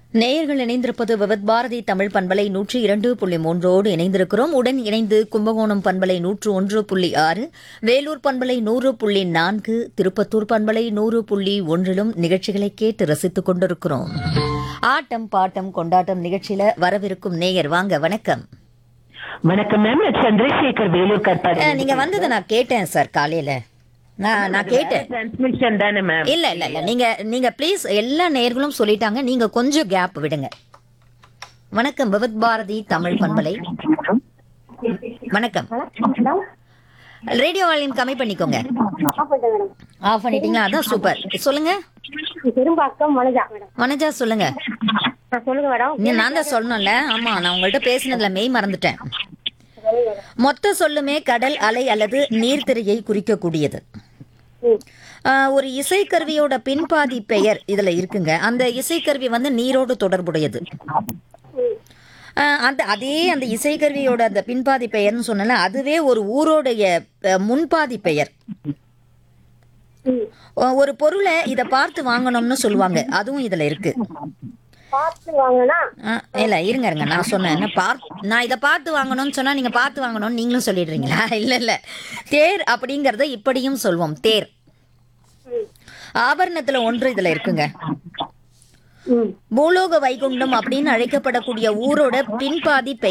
நேயர்கள் இணைந்திருப்பது விவத் பாரதி தமிழ் பண்பலை 102.3 இணைந்திருக்கிறோம். உடன் இணைந்து கும்பகோணம் பண்பலை 101.6, வேலூர் பண்பலை 100.4, திருப்பத்தூர் பண்பலை 100.1 நிகழ்ச்சிகளை கேட்டு ரசித்துக் கொண்டிருக்கிறோம். ஆட்டம் பாட்டம் கொண்டாட்டம் நிகழ்ச்சியில வரவிருக்கும் நேயர் வாங்க. வணக்கம். வணக்கம் மேம், சந்திரசேகர் வேலூர் கட்பாடி. நீங்க வந்ததை நான் கேட்டேன் சார் காலையில. நான் கேட்டேன். டிரான்ஸ்மிஷன் தானே மேம்? இல்ல இல்ல இல்ல, நீங்க ப்ளீஸ், எல்லா நேயர்களும் சொல்லிட்டாங்க, நீங்க கொஞ்சம் கேப் விடுங்க. வணக்கம் விவத் பாரதி தமிழ் பண்பலை. வணக்கம். ரேடியோ வால்யூம் கம்மி பண்ணிக்கோங்க. ஆஃப் பண்ணிட்டீங்களா? அதான் சூப்பர். சொல்லுங்க. பெரும்பாக்கம் வனஜா. வனஜா சொல்லுங்க. சொல்லுங்க மேடம். நான் தான் சொல்லணும்ல. ஆமா, நான் உங்கள்கிட்ட பேசினதுல மெய் மறந்துட்டேன். மொத்த சொல்லுமே கடல் அலை அல்லது நீர்த்திரையை குறிக்கக்கூடியது. ஒரு இசைக்கருவியோட பின்பாதி பெயர் இதுல இருக்குங்க. அந்த இசைக்கருவி நீரோடு தொடர்புடையது. அந்த இசைக்கருவியோட அந்த பின்பாதி பெயர்னு சொன்னால அதுவே ஒரு ஊரோடைய முன்பாதி பெயர். ஒரு பொருளை இத பார்த்து வாங்கணும்னு சொல்லுவாங்க, அதுவும் இதுல இருக்கு. இல்ல இருங்க நான் சொன்னேன். நான் இதை பார்த்து வாங்கணும்னு சொன்னா நீங்க பார்த்து வாங்கணும்னு நீங்களும் சொல்லிடுறீங்களா? இல்ல இல்ல, தேர் அப்படிங்கறத இப்படியும் சொல்வோம். தேர் ஆபரணத்துல ஒன்று இதுல இருக்குங்க. பூலோக வைகுண்டம் அப்படின்னு அழைக்கப்படக்கூடிய ஊரோட பின்பாதி பெயர்